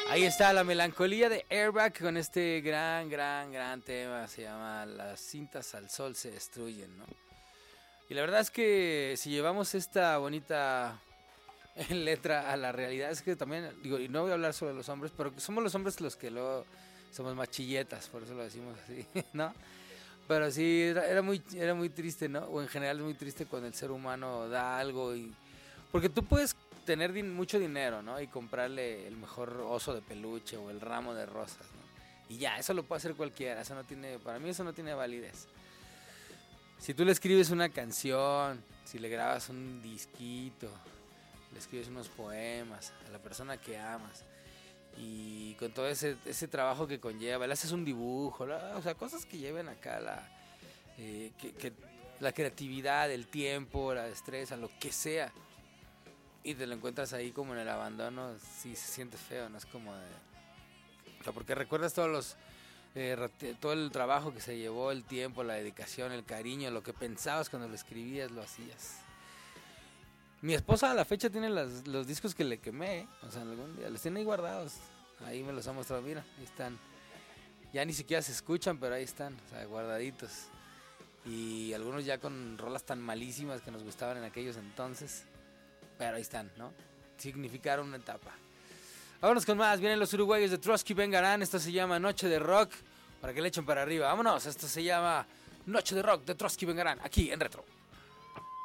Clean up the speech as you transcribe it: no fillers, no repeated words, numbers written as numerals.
Ahí está la melancolía de Airbag con este gran tema. Se llama Las cintas al sol se destruyen, ¿no? Y la verdad es que si llevamos esta bonita letra a la realidad, es que también, digo, y no voy a hablar sobre los hombres, pero somos los hombres los que luego somos machilletas, por eso lo decimos así, ¿no? Pero sí, era muy triste, ¿no? O en general es muy triste cuando el ser humano da algo y... Porque tú puedes tener mucho dinero, ¿no? Y comprarle el mejor oso de peluche o el ramo de rosas, ¿no? Y ya, eso lo puede hacer cualquiera, eso no tiene, para mí eso no tiene validez. Si tú le escribes una canción, si le grabas un disquito, le escribes unos poemas a la persona que amas y con todo ese trabajo que conlleva, le haces un dibujo, o sea, cosas que lleven acá la creatividad, el tiempo, la destreza, lo que sea, y te lo encuentras ahí como en el abandono, sí se siente feo, no es como de... O sea, porque recuerdas todo el trabajo que se llevó, el tiempo, la dedicación, el cariño, lo que pensabas cuando lo escribías, lo hacías. Mi esposa a la fecha tiene los discos que le quemé, o sea, algún día los tiene ahí guardados. Ahí me los ha mostrado, mira, ahí están. Ya ni siquiera se escuchan, pero ahí están, o sea, guardaditos. Y algunos ya con rolas tan malísimas que nos gustaban en aquellos entonces, pero ahí están, ¿no? Significaron una etapa. Vámonos con más, vienen los uruguayos de Trotsky Vengarán, esto se llama Noche de Rock, para que le echen para arriba. Vámonos, esto se llama Noche de Rock de Trotsky Vengarán, aquí en Retro.